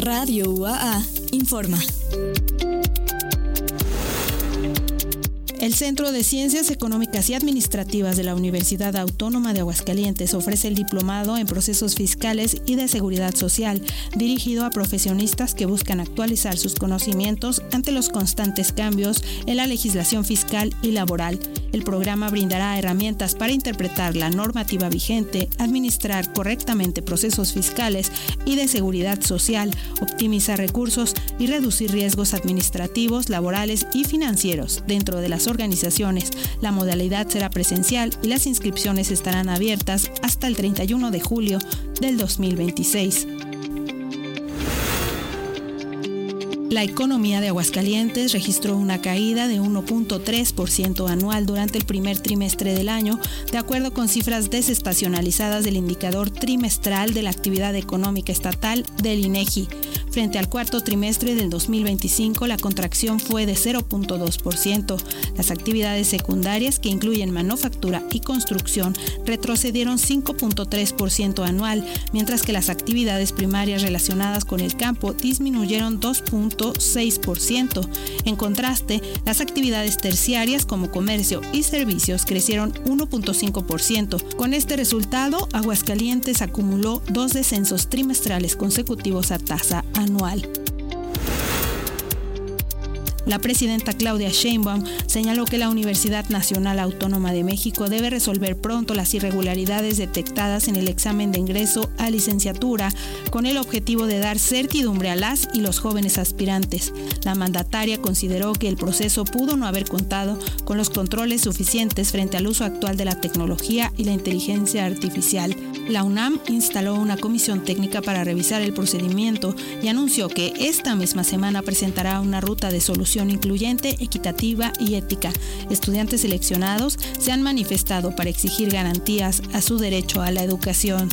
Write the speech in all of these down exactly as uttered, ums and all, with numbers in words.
Radio U A A informa. El Centro de Ciencias Económicas y Administrativas de la Universidad Autónoma de Aguascalientes ofrece el diplomado en procesos fiscales y de seguridad social, dirigido a profesionistas que buscan actualizar sus conocimientos ante los constantes cambios en la legislación fiscal y laboral. El programa brindará herramientas para interpretar la normativa vigente, administrar correctamente procesos fiscales y de seguridad social, optimizar recursos y reducir riesgos administrativos, laborales y financieros dentro de las organizaciones. La modalidad será presencial y las inscripciones estarán abiertas hasta el treinta y uno de julio del dos mil veintiséis. La economía de Aguascalientes registró una caída de uno punto tres por ciento anual durante el primer trimestre del año, de acuerdo con cifras desestacionalizadas del indicador trimestral de la actividad económica estatal del INEGI. Frente al cuarto trimestre del dos mil veinticinco, la contracción fue de cero punto dos por ciento. Las actividades secundarias, que incluyen manufactura y construcción, retrocedieron cinco punto tres por ciento anual, mientras que las actividades primarias relacionadas con el campo disminuyeron dos punto seis por ciento. En contraste, las actividades terciarias como comercio y servicios crecieron uno punto cinco por ciento. Con este resultado, Aguascalientes acumuló dos descensos trimestrales consecutivos a tasa anual. La presidenta Claudia Sheinbaum señaló que la Universidad Nacional Autónoma de México debe resolver pronto las irregularidades detectadas en el examen de ingreso a licenciatura, con el objetivo de dar certidumbre a las y los jóvenes aspirantes. La mandataria consideró que el proceso pudo no haber contado con los controles suficientes frente al uso actual de la tecnología y la inteligencia artificial. La UNAM instaló una comisión técnica para revisar el procedimiento y anunció que esta misma semana presentará una ruta de solución incluyente, equitativa y ética. Estudiantes seleccionados se han manifestado para exigir garantías a su derecho a la educación.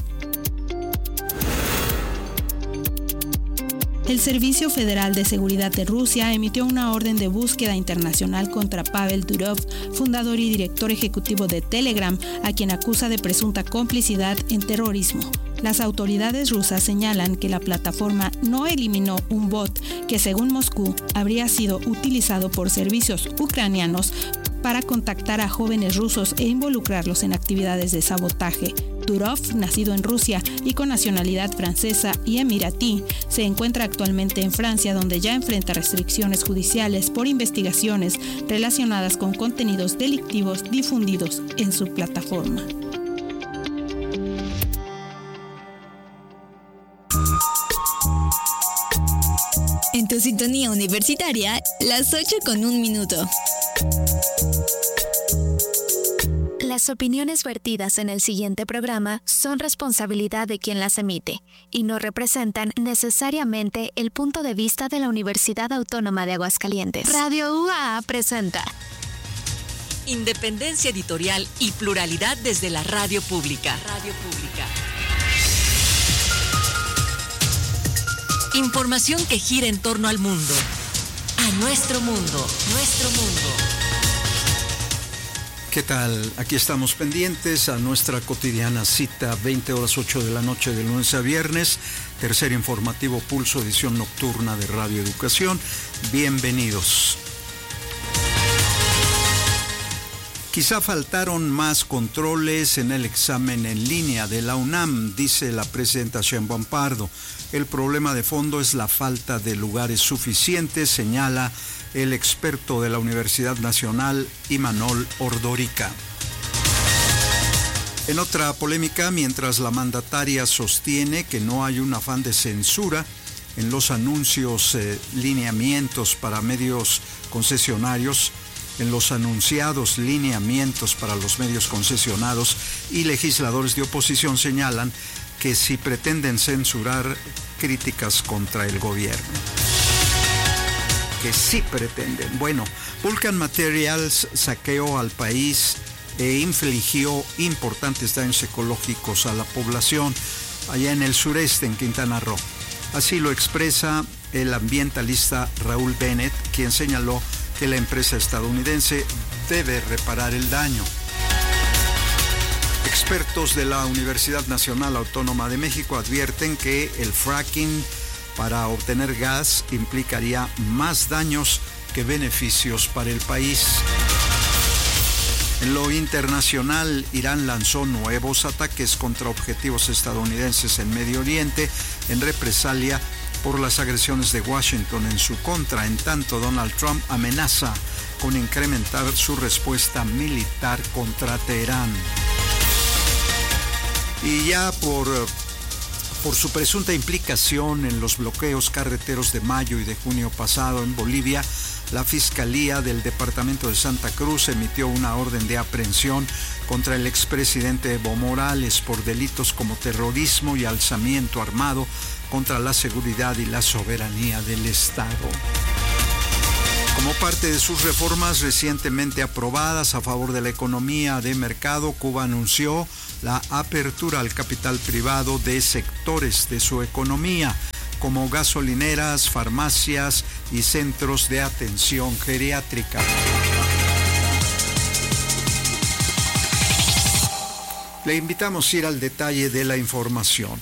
El Servicio Federal de Seguridad de Rusia emitió una orden de búsqueda internacional contra Pavel Durov, fundador y director ejecutivo de Telegram, a quien acusa de presunta complicidad en terrorismo. Las autoridades rusas señalan que la plataforma no eliminó un bot que, según Moscú, habría sido utilizado por servicios ucranianos para contactar a jóvenes rusos e involucrarlos en actividades de sabotaje. Durov, nacido en Rusia y con nacionalidad francesa y emiratí, se encuentra actualmente en Francia, donde ya enfrenta restricciones judiciales por investigaciones relacionadas con contenidos delictivos difundidos en su plataforma. En tu sintonía universitaria, las ocho con un minuto. Las opiniones vertidas en el siguiente programa son responsabilidad de quien las emite y no representan necesariamente el punto de vista de la Universidad Autónoma de Aguascalientes. Radio U A A presenta Independencia editorial y pluralidad desde la radio pública. Radio pública. Información que gira en torno al mundo. A nuestro mundo. Nuestro mundo. ¿Qué tal? Aquí estamos pendientes a nuestra cotidiana cita, veinte horas ocho de la noche de lunes a viernes, tercer informativo Pulso, edición nocturna de Radio Educación. Bienvenidos. Quizá faltaron más controles en el examen en línea de la UNAM, dice la presidenta Sheinbaum Pardo. El problema de fondo es la falta de lugares suficientes, señala el experto de la Universidad Nacional, Imanol Ordorica. En otra polémica, mientras la mandataria sostiene que no hay un afán de censura en los anuncios, eh, lineamientos para medios concesionarios, en los anunciados lineamientos para los medios concesionados, y legisladores de oposición señalan que si pretenden censurar críticas contra el gobierno. Que sí pretenden. Bueno, Vulcan Materials saqueó al país e infligió importantes daños ecológicos a la población allá en el sureste, en Quintana Roo. Así lo expresa el ambientalista Raúl Bennett, quien señaló que la empresa estadounidense debe reparar el daño. Expertos de la Universidad Nacional Autónoma de México advierten que el fracking para obtener gas implicaría más daños que beneficios para el país. En lo internacional, Irán lanzó nuevos ataques contra objetivos estadounidenses en Medio Oriente en represalia por las agresiones de Washington en su contra. En tanto, Donald Trump amenaza con incrementar su respuesta militar contra Teherán. Y ya por, por su presunta implicación en los bloqueos carreteros de mayo y de junio pasado en Bolivia, la Fiscalía del Departamento de Santa Cruz emitió una orden de aprehensión contra el expresidente Evo Morales por delitos como terrorismo y alzamiento armado contra la seguridad y la soberanía del Estado. Como parte de sus reformas recientemente aprobadas a favor de la economía de mercado, Cuba anunció la apertura al capital privado de sectores de su economía, como gasolineras, farmacias y centros de atención geriátrica. Le invitamos a ir al detalle de la información.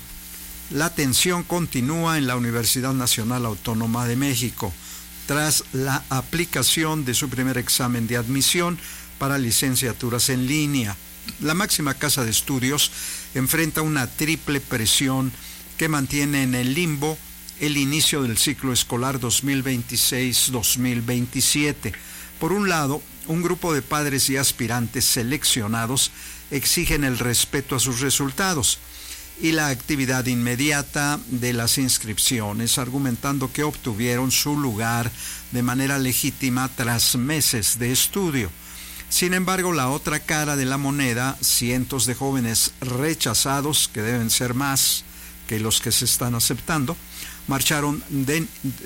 La tensión continúa en la Universidad Nacional Autónoma de México, tras la aplicación de su primer examen de admisión para licenciaturas en línea. La máxima casa de estudios enfrenta una triple presión que mantiene en el limbo el inicio del ciclo escolar dos mil veintiséis dos mil veintisiete. Por un lado, un grupo de padres y aspirantes seleccionados exigen el respeto a sus resultados y la actividad inmediata de las inscripciones, argumentando que obtuvieron su lugar de manera legítima tras meses de estudio. Sin embargo, la otra cara de la moneda, cientos de jóvenes rechazados, que deben ser más que los que se están aceptando, marcharon, de,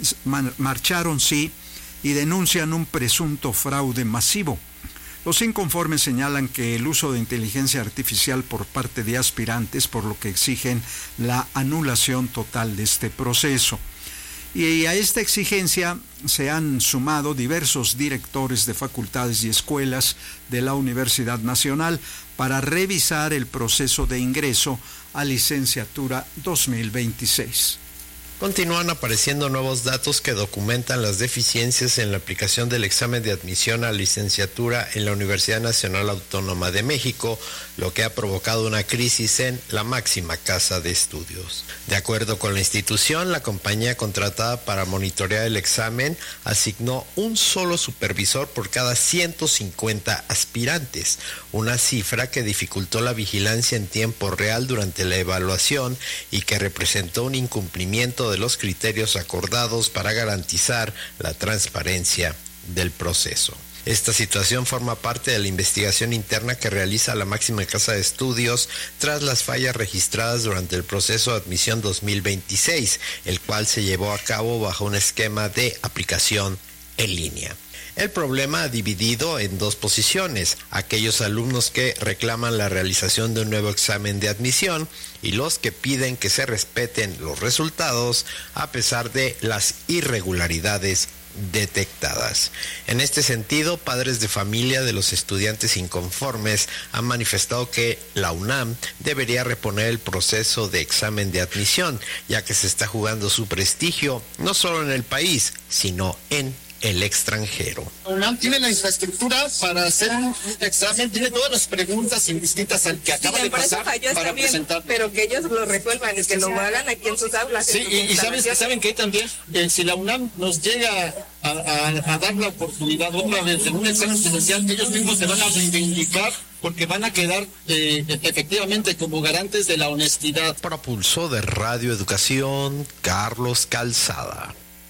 marcharon sí, y denuncian un presunto fraude masivo. Los inconformes señalan que el uso de inteligencia artificial por parte de aspirantes, por lo que exigen la anulación total de este proceso. Y a esta exigencia se han sumado diversos directores de facultades y escuelas de la Universidad Nacional para revisar el proceso de ingreso a licenciatura dos mil veintiséis. Continúan apareciendo nuevos datos que documentan las deficiencias en la aplicación del examen de admisión a licenciatura en la Universidad Nacional Autónoma de México, lo que ha provocado una crisis en la máxima casa de estudios. De acuerdo con la institución, la compañía contratada para monitorear el examen asignó un solo supervisor por cada ciento cincuenta aspirantes, una cifra que dificultó la vigilancia en tiempo real durante la evaluación y que representó un incumplimiento de los criterios acordados para garantizar la transparencia del proceso. Esta situación forma parte de la investigación interna que realiza la máxima casa de estudios tras las fallas registradas durante el proceso de admisión dos mil veintiséis, el cual se llevó a cabo bajo un esquema de aplicación en línea. El problema ha dividido en dos posiciones: aquellos alumnos que reclaman la realización de un nuevo examen de admisión y los que piden que se respeten los resultados a pesar de las irregularidades detectadas. En este sentido, padres de familia de los estudiantes inconformes han manifestado que la UNAM debería reponer el proceso de examen de admisión, ya que se está jugando su prestigio no solo en el país, sino en el extranjero. La UNAM tiene la infraestructura para hacer un examen, tiene todas las preguntas indistintas al que acaba sí, de pasar para bien, presentar. Pero que ellos lo resuelvan, que lo hagan aquí en sus aulas. Sí, y, y sabes, saben que también, eh, si la UNAM nos llega a, a, a dar la oportunidad otra vez de un examen presencial, ellos mismos se van a reivindicar porque van a quedar eh, efectivamente como garantes de la honestidad. Propulsó de Radio Educación, Carlos Calzada.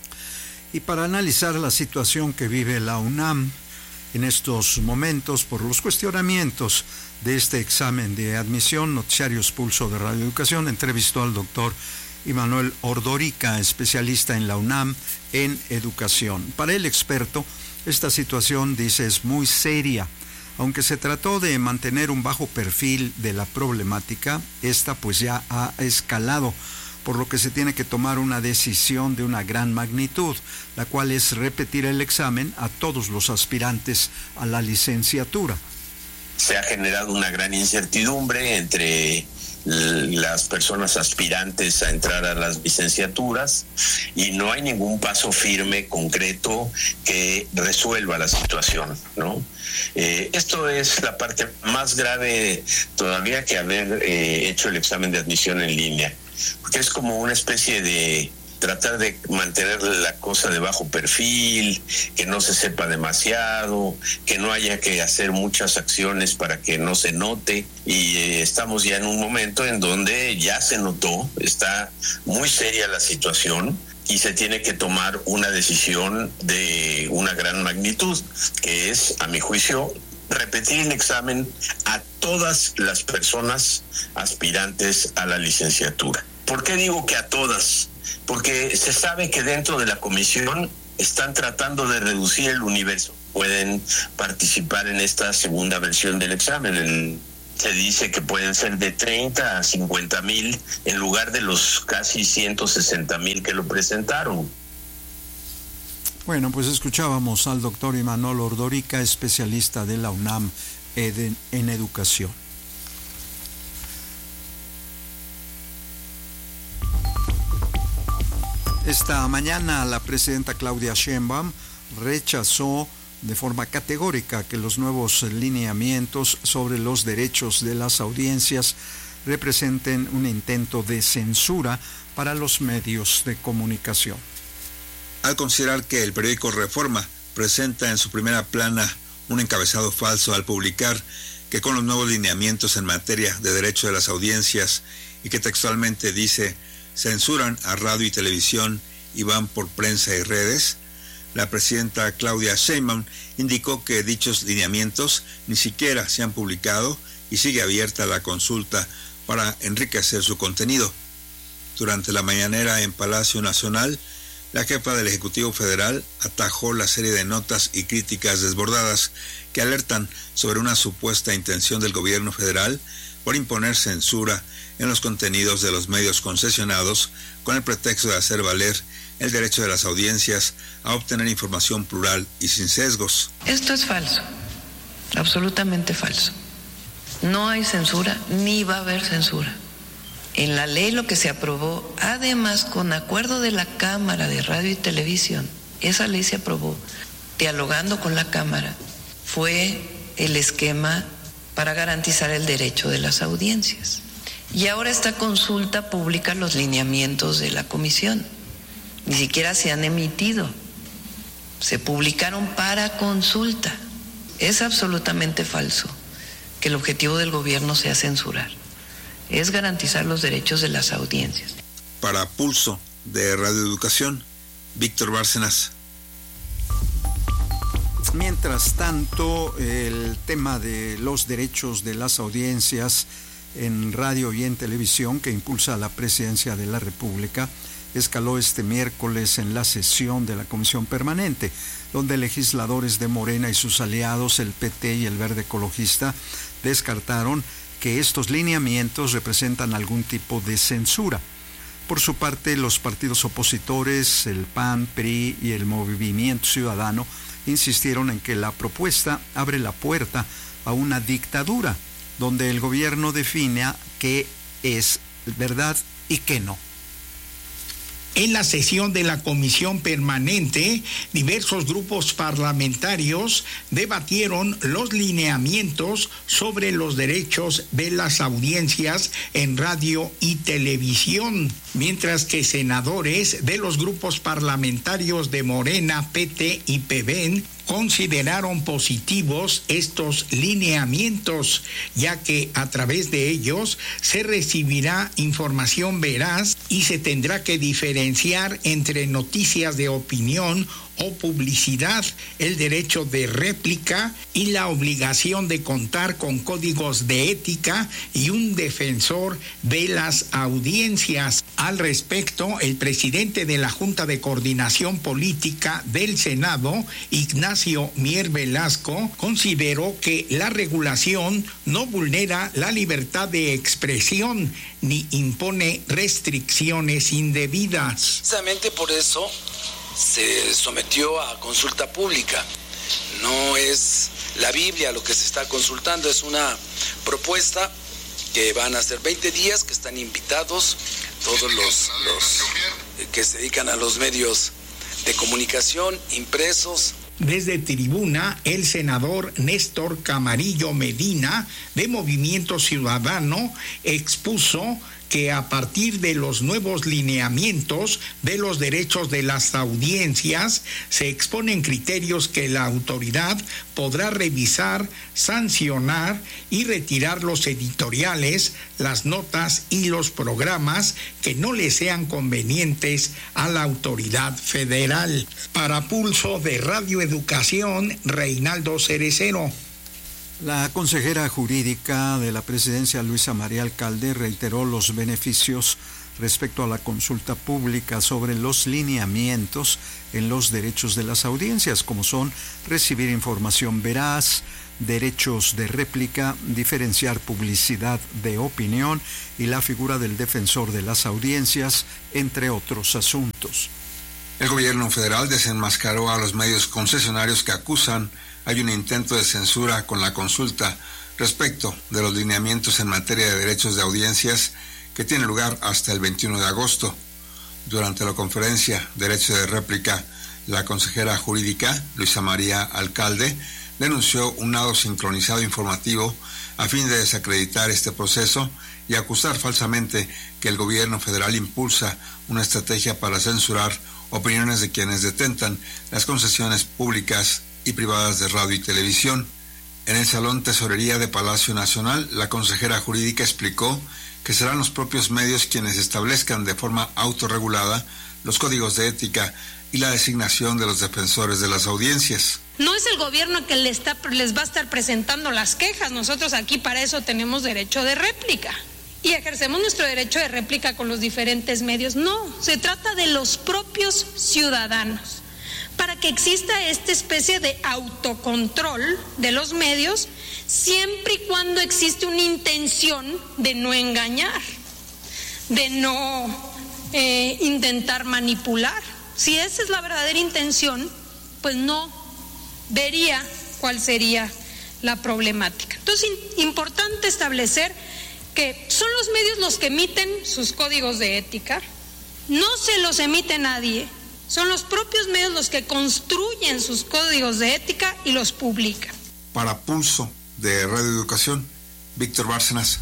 Y para analizar la situación que vive la UNAM en estos momentos por los cuestionamientos de este examen de admisión, Noticiarios Pulso de Radio Educación entrevistó al doctor Imanuel Ordorica, especialista en la UNAM en educación. Para el experto, esta situación, dice, es muy seria. Aunque se trató de mantener un bajo perfil de la problemática, esta pues ya ha escalado, por lo que se tiene que tomar una decisión de una gran magnitud, la cual es repetir el examen a todos los aspirantes a la licenciatura. Se ha generado una gran incertidumbre entre las personas aspirantes a entrar a las licenciaturas y no hay ningún paso firme, concreto, que resuelva la situación, ¿no? Eh, esto es la parte más grave todavía que haber eh, hecho el examen de admisión en línea, porque es como una especie de tratar de mantener la cosa de bajo perfil, que no se sepa demasiado, que no haya que hacer muchas acciones para que no se note, y eh, estamos ya en un momento en donde ya se notó, está muy seria la situación y se tiene que tomar una decisión de una gran magnitud, que es, a mi juicio, repetir el examen a todas las personas aspirantes a la licenciatura. ¿Por qué digo que a todas? Porque se sabe que dentro de la comisión están tratando de reducir el universo. Pueden participar en esta segunda versión del examen. El, se dice que pueden ser de treinta a cincuenta mil en lugar de los casi ciento sesenta mil que lo presentaron. Bueno, pues escuchábamos al doctor Imanol Ordorica, especialista de la UNAM en, en educación. Esta mañana la presidenta Claudia Sheinbaum rechazó de forma categórica que los nuevos lineamientos sobre los derechos de las audiencias representen un intento de censura para los medios de comunicación. Al considerar que el periódico Reforma presenta en su primera plana un encabezado falso al publicar que con los nuevos lineamientos en materia de derecho de las audiencias y que textualmente dice censuran a radio y televisión y van por prensa y redes, la presidenta Claudia Sheinbaum indicó que dichos lineamientos ni siquiera se han publicado y sigue abierta la consulta para enriquecer su contenido. Durante la mañanera en Palacio Nacional, la jefa del Ejecutivo Federal atajó la serie de notas y críticas desbordadas que alertan sobre una supuesta intención del gobierno federal por imponer censura en los contenidos de los medios concesionados con el pretexto de hacer valer el derecho de las audiencias a obtener información plural y sin sesgos. Esto es falso, absolutamente falso. No hay censura, ni va a haber censura. En la ley lo que se aprobó, además con acuerdo de la Cámara de Radio y Televisión, esa ley se aprobó dialogando con la Cámara, fue el esquema para garantizar el derecho de las audiencias. Y ahora esta consulta pública los lineamientos de la comisión. Ni siquiera se han emitido. Se publicaron para consulta. Es absolutamente falso que el objetivo del gobierno sea censurar. Es garantizar los derechos de las audiencias. Para Pulso de Radio Educación, Víctor Bárcenas. Mientras tanto, el tema de los derechos de las audiencias en radio y en televisión que impulsa la Presidencia de la República escaló este miércoles en la sesión de la Comisión Permanente, donde legisladores de Morena y sus aliados, el P T y el Verde Ecologista, descartaron que estos lineamientos representan algún tipo de censura. Por su parte, los partidos opositores, el P A N, P R I y el Movimiento Ciudadano, insistieron en que la propuesta abre la puerta a una dictadura, donde el gobierno define qué es verdad y qué no. En la sesión de la Comisión Permanente, diversos grupos parlamentarios debatieron los lineamientos sobre los derechos de las audiencias en radio y televisión, mientras que senadores de los grupos parlamentarios de Morena, P T y P B N consideraron positivos estos lineamientos, ya que a través de ellos se recibirá información veraz y se tendrá que diferenciar entre noticias de opinión o publicidad, el derecho de réplica y la obligación de contar con códigos de ética y un defensor de las audiencias. Al respecto, el presidente de la Junta de Coordinación Política del Senado, Ignacio Mier Velasco, consideró que la regulación no vulnera la libertad de expresión ni impone restricciones indebidas. Precisamente por eso se sometió a consulta pública. No es la Biblia lo que se está consultando, es una propuesta que van a ser veinte días, que están invitados todos los, los que se dedican a los medios de comunicación, impresos. Desde tribuna, el senador Néstor Camarillo Medina, de Movimiento Ciudadano, expuso que a partir de los nuevos lineamientos de los derechos de las audiencias se exponen criterios que la autoridad podrá revisar, sancionar y retirar los editoriales, las notas y los programas que no le sean convenientes a la autoridad federal. Para Pulso de Radio Educación, Reinaldo Cerecero. La consejera jurídica de la presidencia, Luisa María Alcalde, reiteró los beneficios respecto a la consulta pública sobre los lineamientos en los derechos de las audiencias, como son recibir información veraz, derechos de réplica, diferenciar publicidad de opinión y la figura del defensor de las audiencias, entre otros asuntos. El gobierno federal desenmascaró a los medios concesionarios que acusan hay un intento de censura con la consulta respecto de los lineamientos en materia de derechos de audiencias que tiene lugar hasta el veintiuno de agosto. Durante la conferencia Derecho de Réplica, la consejera jurídica, Luisa María Alcalde, denunció un nado sincronizado informativo a fin de desacreditar este proceso y acusar falsamente que el gobierno federal impulsa una estrategia para censurar opiniones de quienes detentan las concesiones públicas y privadas de radio y televisión. En el Salón Tesorería de Palacio Nacional, la consejera jurídica explicó que serán los propios medios quienes establezcan de forma autorregulada los códigos de ética y la designación de los defensores de las audiencias. No es el gobierno que les, está, les va a estar presentando las quejas. Nosotros aquí para eso tenemos derecho de réplica y ejercemos nuestro derecho de réplica con los diferentes medios. No, se trata de los propios ciudadanos, para que exista esta especie de autocontrol de los medios, siempre y cuando existe una intención de no engañar, de no eh, intentar manipular. Si esa es la verdadera intención, pues no vería cuál sería la problemática. Entonces, importante establecer que son los medios los que emiten sus códigos de ética, no se los emite nadie. Son los propios medios los que construyen sus códigos de ética y los publican. Para Pulso de Radio Educación, Víctor Bárcenas.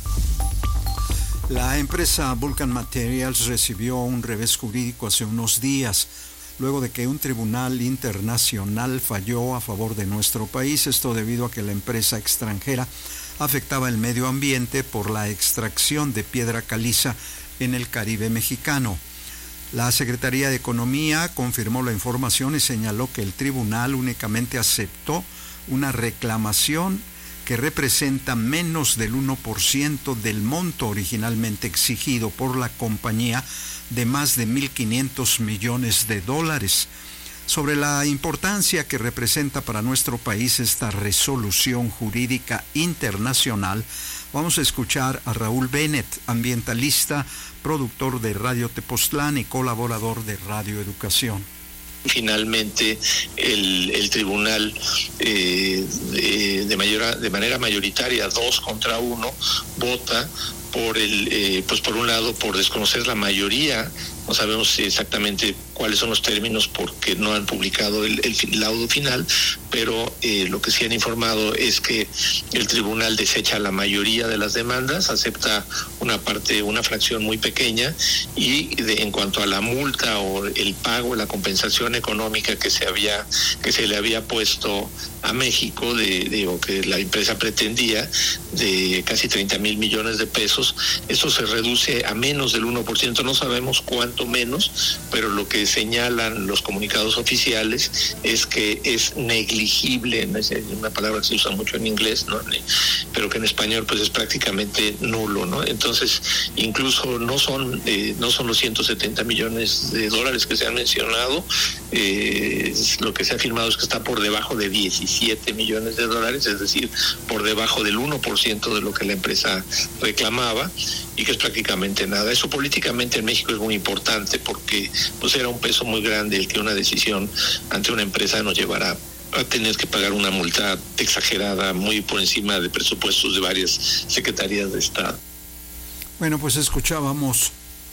La empresa Vulcan Materials recibió un revés jurídico hace unos días, luego de que un tribunal internacional falló a favor de nuestro país, esto debido a que la empresa extranjera afectaba el medio ambiente por la extracción de piedra caliza en el Caribe mexicano. La Secretaría de Economía confirmó la información y señaló que el tribunal únicamente aceptó una reclamación que representa menos del uno por ciento del monto originalmente exigido por la compañía de más de mil quinientos millones de dólares. Sobre la importancia que representa para nuestro país esta resolución jurídica internacional, vamos a escuchar a Raúl Bennett, ambientalista, productor de Radio Tepoztlán y colaborador de Radio Educación. Finalmente el, el tribunal eh, de, de, mayor, de manera mayoritaria, dos contra uno, vota por el, eh, pues por un lado por desconocer la mayoría. No sabemos exactamente cuáles son los términos porque no han publicado el, el laudo final, pero eh, lo que sí han informado es que el tribunal desecha la mayoría de las demandas, acepta una parte, una fracción muy pequeña, y de, en cuanto a la multa o el pago, la compensación económica que se había, que se le había puesto a México, de, de o que la empresa pretendía, de casi treinta mil millones de pesos, eso se reduce a menos del uno por ciento, no sabemos cuánto menos, pero lo que señalan los comunicados oficiales es que es negligible, es una palabra que se usa mucho en inglés, ¿no? Pero que en español pues es prácticamente nulo, ¿no? Entonces, incluso no son eh, no son los ciento setenta millones de dólares que se han mencionado, eh, lo que se ha afirmado es que está por debajo de diecisiete millones de dólares, es decir, por debajo del uno por ciento de lo que la empresa reclamaba, y que es prácticamente nada. Eso políticamente en México es muy importante porque pues era un peso muy grande el que una decisión ante una empresa nos llevará a tener que pagar una multa exagerada muy por encima de presupuestos de varias secretarías de Estado. Bueno, pues escuchábamos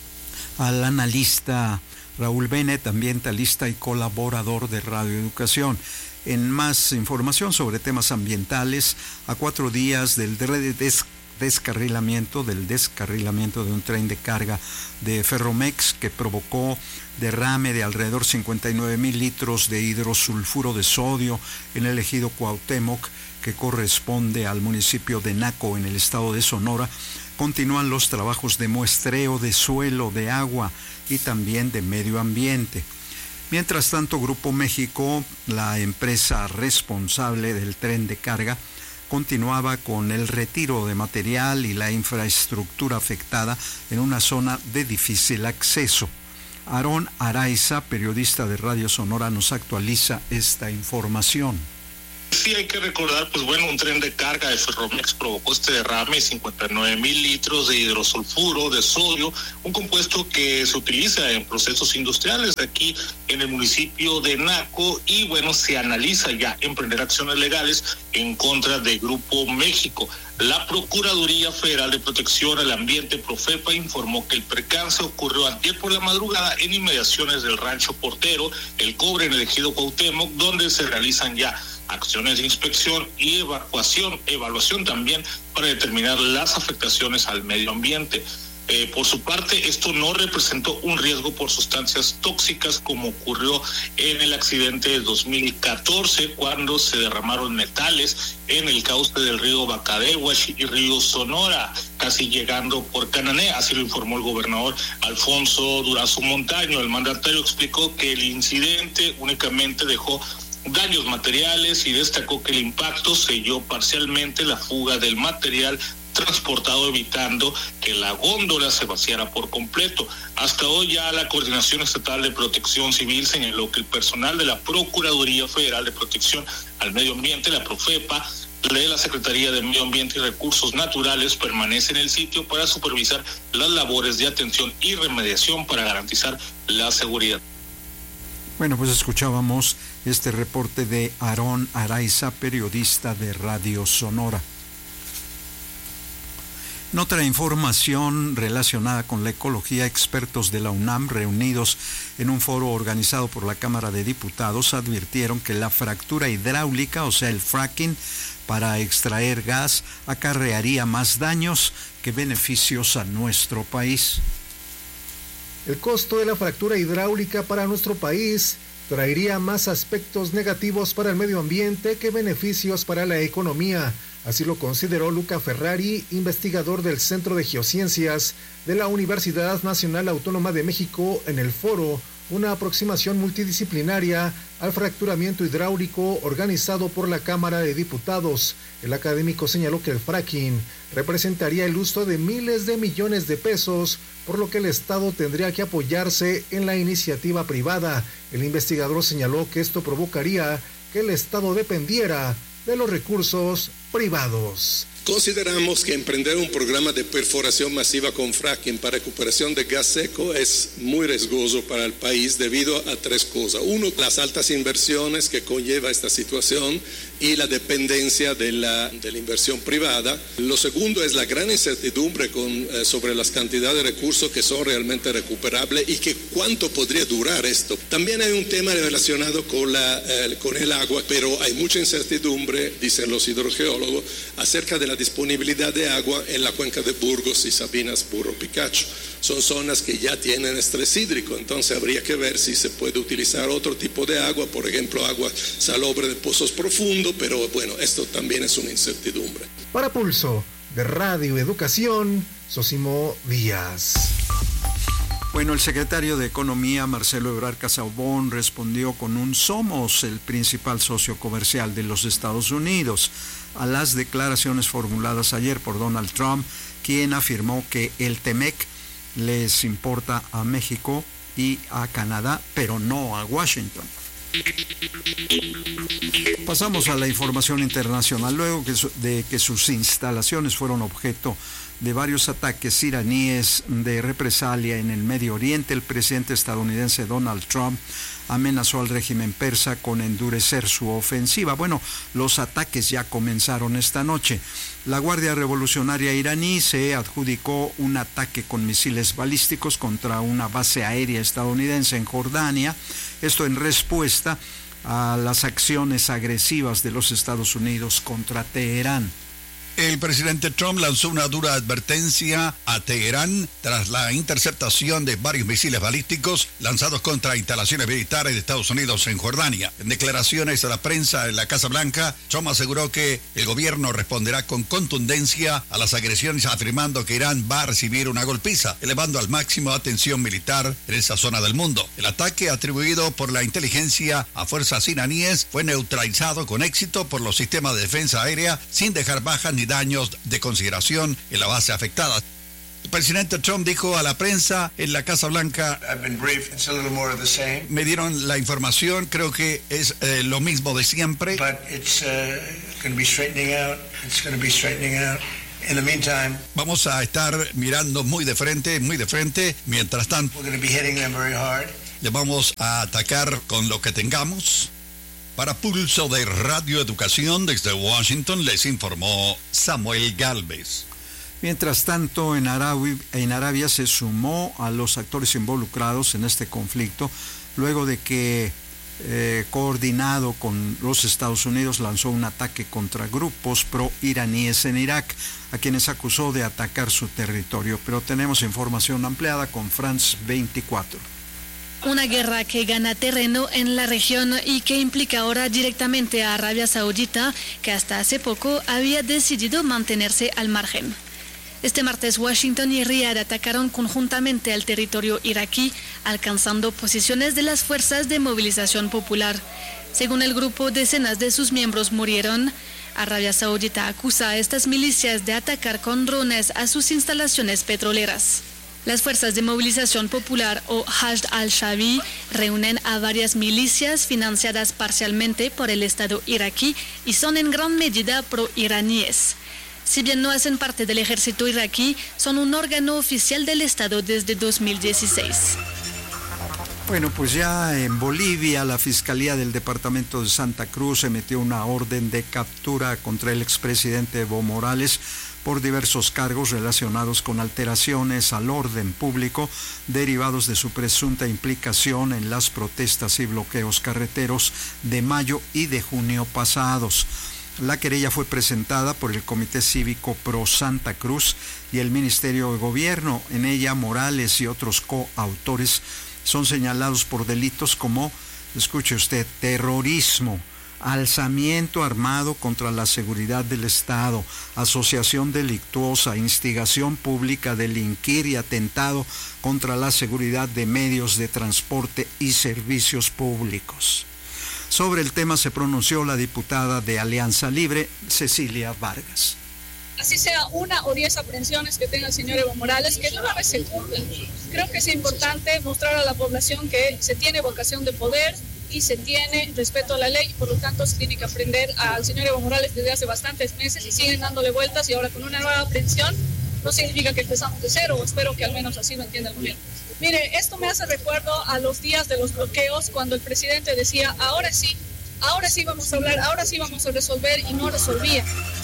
al analista Raúl Bennett, ambientalista y colaborador de Radio Educación. En más información sobre temas ambientales, a cuatro días del des descarrilamiento, del descarrilamiento de un tren de carga de Ferromex que provocó derrame de alrededor cincuenta y nueve mil litros de hidrosulfuro de sodio en el ejido Cuauhtémoc, que corresponde al municipio de Naco, en el estado de Sonora, continúan los trabajos de muestreo de suelo, de agua y también de medio ambiente. Mientras tanto, Grupo México, la empresa responsable del tren de carga, continuaba con el retiro de material y la infraestructura afectada en una zona de difícil acceso. Aarón Araiza, periodista de Radio Sonora, nos actualiza esta información. Sí, hay que recordar, pues bueno, un tren de carga de Ferromex provocó este derrame de cincuenta y nueve mil litros de hidrosulfuro de sodio, un compuesto que se utiliza en procesos industriales aquí en el municipio de Naco, y bueno, se analiza ya emprender acciones legales en contra de Grupo México. La Procuraduría Federal de Protección al Ambiente, Profepa, informó que el percance ocurrió ayer por la madrugada en inmediaciones del Rancho Portero, El Cobre, en el ejido Cuauhtémoc, donde se realizan ya acciones de inspección y evacuación, evaluación también para determinar las afectaciones al medio ambiente. Eh, por su parte, esto no representó un riesgo por sustancias tóxicas como ocurrió en el accidente de dos mil catorce, cuando se derramaron metales en el cauce del río Bacadehuash y río Sonora, casi llegando por Canané. Así lo informó el gobernador Alfonso Durazo Montaño. El mandatario explicó que el incidente únicamente dejó daños materiales y destacó que el impacto selló parcialmente la fuga del material transportado, evitando que la góndola se vaciara por completo. Hasta hoy ya la Coordinación Estatal de Protección Civil señaló que el personal de la Procuraduría Federal de Protección al Medio Ambiente, la Profepa, de la Secretaría de Medio Ambiente y Recursos Naturales, permanece en el sitio para supervisar las labores de atención y remediación para garantizar la seguridad. Bueno, pues escuchábamos este reporte de Aarón Araiza, periodista de Radio Sonora. En otra información relacionada con la ecología, expertos de la UNAM reunidos en un foro organizado por la Cámara de Diputados advirtieron que la fractura hidráulica, o sea el fracking, para extraer gas acarrearía más daños que beneficios a nuestro país. El costo de la fractura hidráulica para nuestro país traería más aspectos negativos para el medio ambiente que beneficios para la economía. Así lo consideró Luca Ferrari, investigador del Centro de Geociencias de la Universidad Nacional Autónoma de México, en el foro Una aproximación multidisciplinaria al fracturamiento hidráulico organizado por la Cámara de Diputados. El académico señaló que el fracking representaría el uso de miles de millones de pesos, por lo que el Estado tendría que apoyarse en la iniciativa privada. El investigador señaló que esto provocaría que el Estado dependiera de los recursos privados. Consideramos que emprender un programa de perforación masiva con fracking para recuperación de gas seco es muy riesgoso para el país debido a tres cosas. Uno, las altas inversiones que conlleva esta situación y la dependencia de la, de la inversión privada. Lo segundo es la gran incertidumbre con, eh, sobre las cantidades de recursos que son realmente recuperables y que cuánto podría durar esto. También hay un tema relacionado con, la, eh, con el agua, pero hay mucha incertidumbre, dicen los hidrogeólogos, acerca de la disponibilidad de agua en la cuenca de Burgos y Sabinas Burro Picacho. Son zonas que ya tienen estrés hídrico, entonces habría que ver si se puede utilizar otro tipo de agua, por ejemplo agua salobre de pozos profundos, pero bueno, esto también es una incertidumbre. Para Pulso de Radio Educación, Sosimo Díaz. Bueno, el secretario de Economía, Marcelo Ebrard Casaubon, respondió con un somos el principal socio comercial de los Estados Unidos a las declaraciones formuladas ayer por Donald Trump, quien afirmó que el TEMEC les importa a México y a Canadá, pero no a Washington. Pasamos a la información internacional. Luego de que sus instalaciones fueron objeto de varios ataques iraníes de represalia en el Medio Oriente, el presidente estadounidense Donald Trump amenazó al régimen persa con endurecer su ofensiva. Bueno, los ataques ya comenzaron esta noche. La Guardia Revolucionaria iraní se adjudicó un ataque con misiles balísticos contra una base aérea estadounidense en Jordania, esto en respuesta a las acciones agresivas de los Estados Unidos contra Teherán. El presidente Trump lanzó una dura advertencia a Teherán tras la interceptación de varios misiles balísticos lanzados contra instalaciones militares de Estados Unidos en Jordania. En declaraciones a la prensa en la Casa Blanca, Trump aseguró que el gobierno responderá con contundencia a las agresiones, afirmando que Irán va a recibir una golpiza, elevando al máximo la tensión militar en esa zona del mundo. El ataque, atribuido por la inteligencia a fuerzas iraníes, fue neutralizado con éxito por los sistemas de defensa aérea, sin dejar bajas ni daños de consideración en la base afectada. El presidente Trump dijo a la prensa en la Casa Blanca: me dieron la información, creo que es eh, lo mismo de siempre. Vamos a estar mirando muy de frente, muy de frente. Mientras tanto, le vamos a atacar con lo que tengamos. Para Pulso de Radio Educación desde Washington les informó Samuel Galvez. Mientras tanto, en Arabia, en Arabia se sumó a los actores involucrados en este conflicto luego de que, eh, coordinado con los Estados Unidos, lanzó un ataque contra grupos pro-iraníes en Irak, a quienes acusó de atacar su territorio. Pero tenemos información ampliada con France veinticuatro. Una guerra que gana terreno en la región y que implica ahora directamente a Arabia Saudita, que hasta hace poco había decidido mantenerse al margen. Este martes, Washington y Riad atacaron conjuntamente al territorio iraquí, alcanzando posiciones de las fuerzas de movilización popular. Según el grupo, decenas de sus miembros murieron. Arabia Saudita acusa a estas milicias de atacar con drones a sus instalaciones petroleras. Las fuerzas de movilización popular o Hashd al-Shaabi reúnen a varias milicias financiadas parcialmente por el Estado iraquí y son en gran medida pro-iraníes. Si bien no hacen parte del ejército iraquí, son un órgano oficial del Estado desde dos mil dieciséis. Bueno, pues ya en Bolivia la Fiscalía del Departamento de Santa Cruz emitió una orden de captura contra el expresidente Evo Morales por diversos cargos relacionados con alteraciones al orden público derivados de su presunta implicación en las protestas y bloqueos carreteros de mayo y de junio pasados. La querella fue presentada por el Comité Cívico Pro Santa Cruz y el Ministerio de Gobierno. En ella, Morales y otros coautores son señalados por delitos como, escuche usted, terrorismo, alzamiento armado contra la seguridad del Estado, asociación delictuosa, instigación pública a delinquir y atentado contra la seguridad de medios de transporte y servicios públicos. Sobre el tema se pronunció la diputada de Alianza Libre, Cecilia Vargas. Así sea una o diez aprehensiones que tenga el señor Evo Morales, que de una vez se cumplan. Creo que es importante mostrar a la población que se tiene vocación de poder y se tiene respeto a la ley, y por lo tanto se tiene que aprender al señor Evo Morales desde hace bastantes meses y siguen dándole vueltas, y ahora con una nueva aprehensión no significa que empezamos de cero, o espero que al menos así lo entienda el gobierno. Mire, esto me hace recuerdo a los días de los bloqueos, cuando el presidente decía, ahora sí, ahora sí vamos a hablar, ahora sí vamos a resolver, y no resolvía.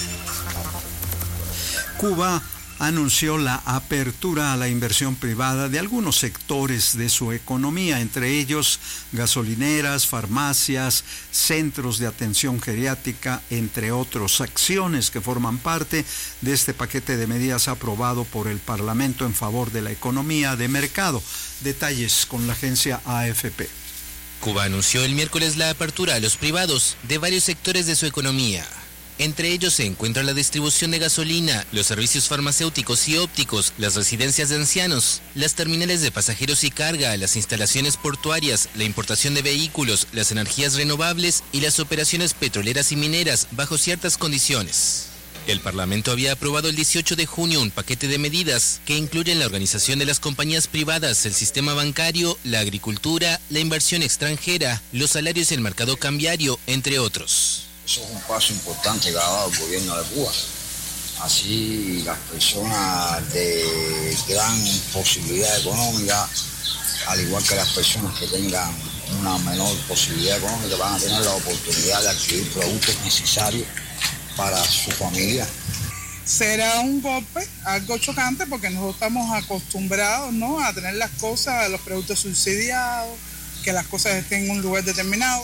Cuba anunció la apertura a la inversión privada de algunos sectores de su economía, entre ellos gasolineras, farmacias, centros de atención geriátrica, entre otros, acciones que forman parte de este paquete de medidas aprobado por el Parlamento en favor de la economía de mercado. Detalles con la agencia A F P. Cuba anunció el miércoles la apertura a los privados de varios sectores de su economía. Entre ellos se encuentra la distribución de gasolina, los servicios farmacéuticos y ópticos, las residencias de ancianos, las terminales de pasajeros y carga, las instalaciones portuarias, la importación de vehículos, las energías renovables y las operaciones petroleras y mineras bajo ciertas condiciones. El Parlamento había aprobado el dieciocho de junio un paquete de medidas que incluyen la organización de las compañías privadas, el sistema bancario, la agricultura, la inversión extranjera, los salarios y el mercado cambiario, entre otros. Eso es un paso importante que ha dado el gobierno de Cuba Así las personas de gran posibilidad económica, al igual que las personas que tengan una menor posibilidad económica, van a tener la oportunidad de adquirir productos necesarios para su familia. Será un golpe, algo chocante, porque nosotros estamos acostumbrados, ¿no?, a tener las cosas, los productos subsidiados, que las cosas estén en un lugar determinado.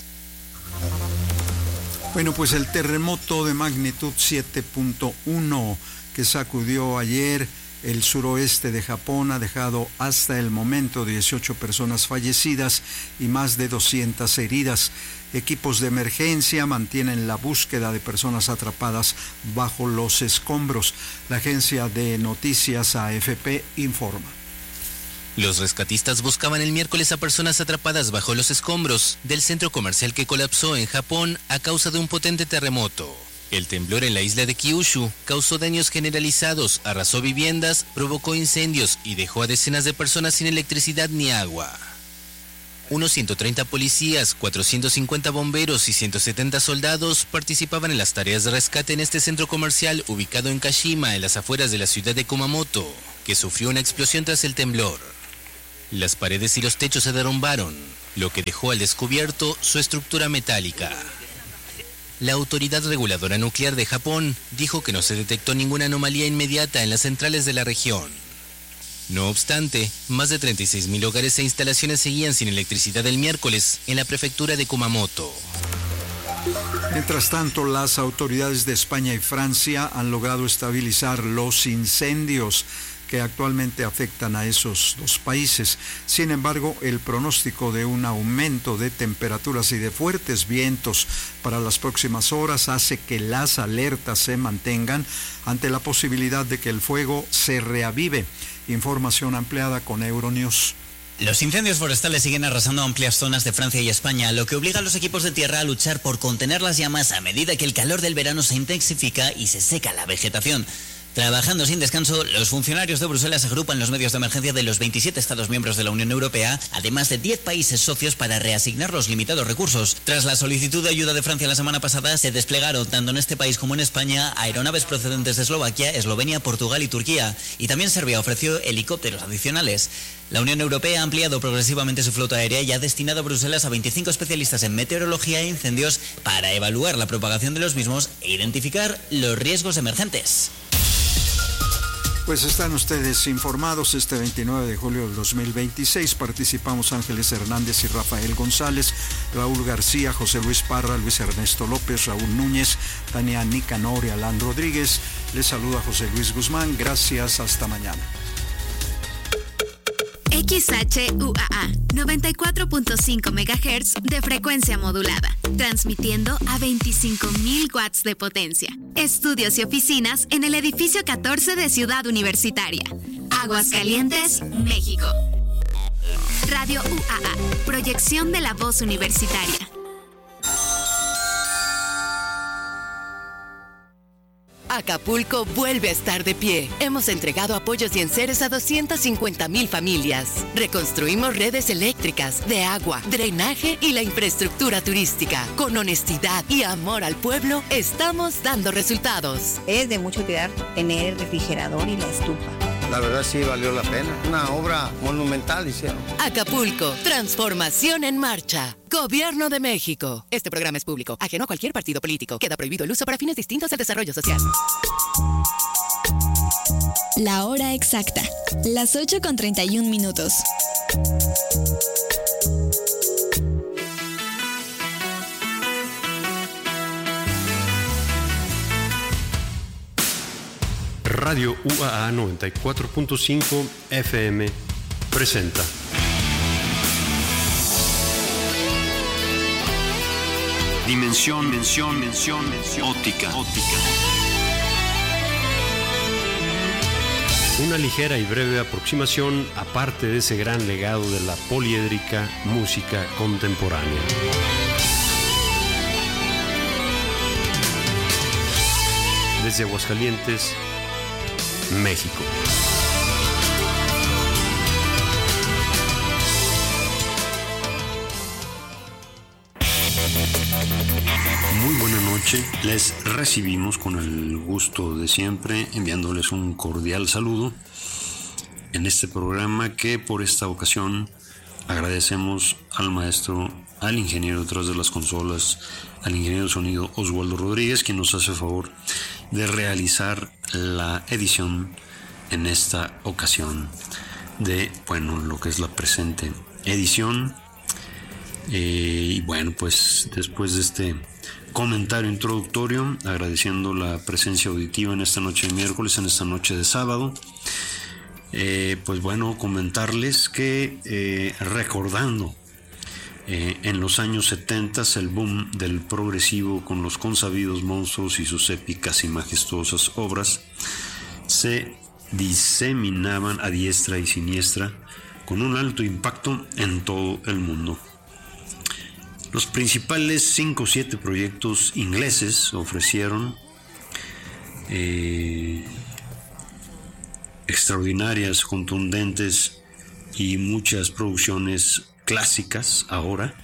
Bueno, pues el terremoto de magnitud siete punto uno que sacudió ayer el suroeste de Japón ha dejado hasta el momento dieciocho personas fallecidas y más de doscientas heridas. Equipos de emergencia mantienen la búsqueda de personas atrapadas bajo los escombros. La agencia de noticias A F P informa. Los rescatistas buscaban el miércoles a personas atrapadas bajo los escombros del centro comercial que colapsó en Japón a causa de un potente terremoto. El temblor en la isla de Kyushu causó daños generalizados, arrasó viviendas, provocó incendios y dejó a decenas de personas sin electricidad ni agua. Unos ciento treinta policías, cuatrocientos cincuenta bomberos y ciento setenta soldados participaban en las tareas de rescate en este centro comercial ubicado en Kashima, en las afueras de la ciudad de Kumamoto, que sufrió una explosión tras el temblor. Las paredes y los techos se derrumbaron, lo que dejó al descubierto su estructura metálica. La Autoridad Reguladora Nuclear de Japón dijo que no se detectó ninguna anomalía inmediata en las centrales de la región. No obstante, más de treinta y seis mil hogares e instalaciones seguían sin electricidad el miércoles en la prefectura de Kumamoto. Mientras tanto, las autoridades de España y Francia han logrado estabilizar los incendios que actualmente afectan a esos dos países. Sin embargo, el pronóstico de un aumento de temperaturas y de fuertes vientos para las próximas horas hace que las alertas se mantengan ante la posibilidad de que el fuego se reavive. Información ampliada con Euronews. Los incendios forestales siguen arrasando amplias zonas de Francia y España, lo que obliga a los equipos de tierra a luchar por contener las llamas a medida que el calor del verano se intensifica y se seca la vegetación. Trabajando sin descanso, los funcionarios de Bruselas agrupan los medios de emergencia de los veintisiete Estados miembros de la Unión Europea, además de diez países socios, para reasignar los limitados recursos. Tras la solicitud de ayuda de Francia la semana pasada, se desplegaron, tanto en este país como en España, aeronaves procedentes de Eslovaquia, Eslovenia, Portugal y Turquía. Y también Serbia ofreció helicópteros adicionales. La Unión Europea ha ampliado progresivamente su flota aérea y ha destinado a Bruselas a veinticinco especialistas en meteorología e incendios para evaluar la propagación de los mismos e identificar los riesgos emergentes. Pues están ustedes informados. Este veintinueve de julio del dos mil veintiséis participamos Ángeles Hernández y Rafael González, Raúl García, José Luis Parra, Luis Ernesto López, Raúl Núñez, Tania Nicanor y Alan Rodríguez. Les saluda José Luis Guzmán. Gracias, hasta mañana. X H U A A, noventa y cuatro punto cinco megahertz de frecuencia modulada, transmitiendo a veinticinco mil watts de potencia. Estudios y oficinas en el edificio catorce de Ciudad Universitaria. Aguascalientes, México. Radio U A A, proyección de la voz universitaria. Acapulco vuelve a estar de pie. Hemos entregado apoyos y enseres a doscientas cincuenta mil familias. Reconstruimos redes eléctricas, de agua, drenaje y la infraestructura turística. Con honestidad y amor al pueblo, estamos dando resultados. Es de mucho cuidar tener el refrigerador y la estufa. La verdad sí valió la pena. Una obra monumental hicieron. Acapulco, transformación en marcha. Gobierno de México. Este programa es público, ajeno a cualquier partido político. Queda prohibido el uso para fines distintos del desarrollo social. La hora exacta. Las ocho con treinta y un minutos. Radio U A A noventa y cuatro punto cinco F M presenta Dimensión, mención, mención, mención, óptica, óptica. Una ligera y breve aproximación a parte de ese gran legado de la poliédrica música contemporánea. Desde Aguascalientes, México. Muy buena noche. noche. Les recibimos con el gusto de siempre, enviándoles un cordial saludo en este programa que por esta ocasión agradecemos al maestro, al ingeniero detrás de las consolas, al ingeniero de sonido Oswaldo Rodríguez, quien nos hace favor de realizar la edición en esta ocasión de, bueno, lo que es la presente edición. Eh, y bueno, pues después de este comentario introductorio, agradeciendo la presencia auditiva en esta noche de miércoles, en esta noche de sábado, eh, pues bueno, comentarles que eh, recordando eh, en los años setenta el boom del progresivo con los consabidos monstruos y sus épicas y majestuosas obras se diseminaban a diestra y siniestra con un alto impacto en todo el mundo. Los principales cinco o siete proyectos ingleses ofrecieron eh, extraordinarias, contundentes y muchas producciones clásicas ahora.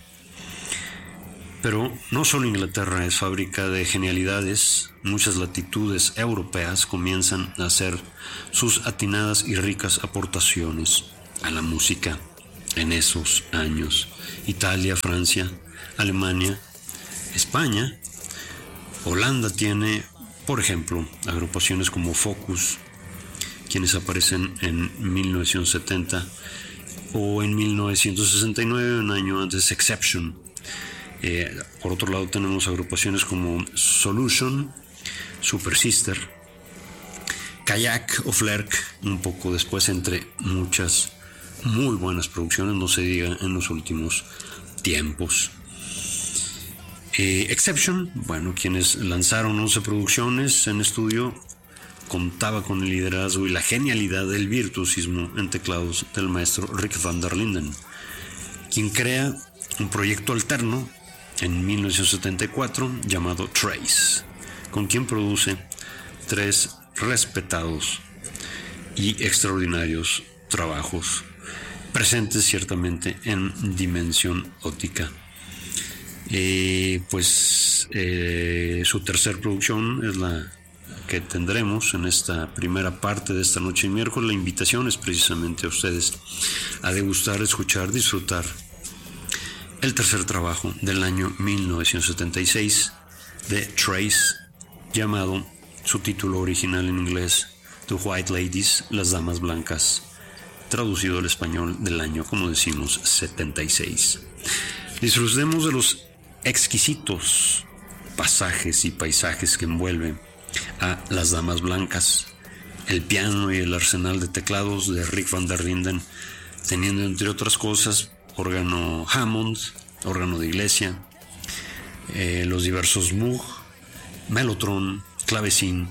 Pero no solo Inglaterra es fábrica de genialidades, muchas latitudes europeas comienzan a hacer sus atinadas y ricas aportaciones a la música en esos años. Italia, Francia, Alemania, España, Holanda tiene, por ejemplo, agrupaciones como Focus, quienes aparecen en mil novecientos setenta, o en mil novecientos sesenta y nueve, un año antes, Exception. Eh, por otro lado tenemos agrupaciones como Solution, Super Sister, Kayak o Flerk, un poco después, entre muchas muy buenas producciones, no se diga en los últimos tiempos. Eh, Exception, bueno, quienes lanzaron once producciones en estudio, contaba con el liderazgo y la genialidad del virtuosismo en teclados del maestro Rick van der Linden, quien crea un proyecto alterno en mil novecientos setenta y cuatro llamado Trace, con quien produce tres respetados y extraordinarios trabajos, presentes ciertamente en dimensión óptica. Eh, pues eh, su tercer producción es la que tendremos en esta primera parte de esta noche de miércoles. La invitación es precisamente a ustedes a degustar, escuchar, disfrutar el tercer trabajo del año mil novecientos setenta y seis de Trace, llamado, su título original en inglés, The White Ladies, Las Damas Blancas, traducido al español del año, como decimos, setenta y seis. Disfrutemos de los exquisitos pasajes y paisajes que envuelven a Las Damas Blancas, el piano y el arsenal de teclados de Rick van der Linden, teniendo entre otras cosas órgano Hammond, órgano de iglesia, eh, los diversos Moog, Mellotron, clavecín.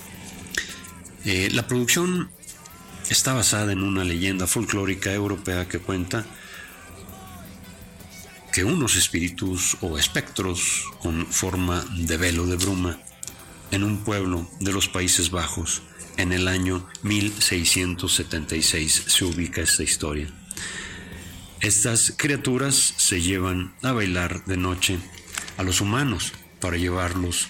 Eh, la producción está basada en una leyenda folclórica europea que cuenta que unos espíritus o espectros con forma de velo de bruma en un pueblo de los Países Bajos en el año mil seiscientos setenta y seis se ubica esta historia. Estas criaturas se llevan a bailar de noche a los humanos para llevarlos,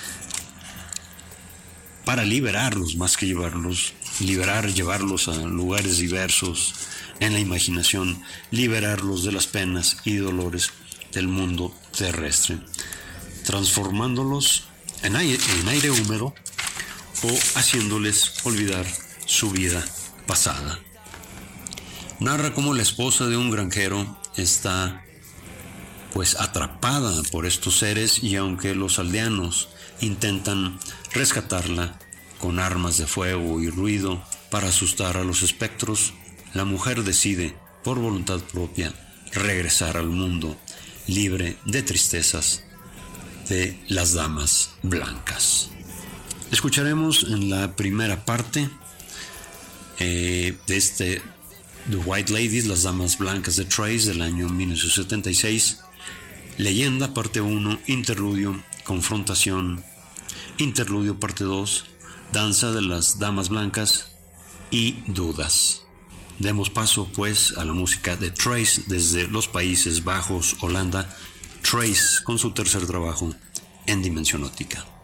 para liberarlos, más que llevarlos, liberar, llevarlos a lugares diversos en la imaginación, liberarlos de las penas y dolores del mundo terrestre, transformándolos en aire, en aire húmedo o haciéndoles olvidar su vida pasada. Narra cómo la esposa de un granjero está pues atrapada por estos seres, y aunque los aldeanos intentan rescatarla con armas de fuego y ruido para asustar a los espectros, la mujer decide por voluntad propia regresar al mundo libre de tristezas de las damas blancas. Escucharemos en la primera parte eh, de este The White Ladies, Las Damas Blancas de Trace, del año mil novecientos setenta y seis, Leyenda parte uno, Interludio, Confrontación, Interludio parte dos, Danza de las Damas Blancas y Dudas. Demos paso pues a la música de Trace desde los Países Bajos, Holanda. Trace con su tercer trabajo, en dimensión óptica.